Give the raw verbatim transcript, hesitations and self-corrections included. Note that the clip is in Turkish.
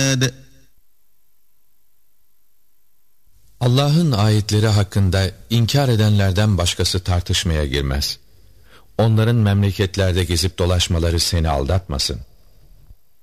العباد. Allah'ın ayetleri hakkında inkar edenlerden başkası tartışmaya girmez. Onların memleketlerde gezip dolaşmaları seni aldatmasın.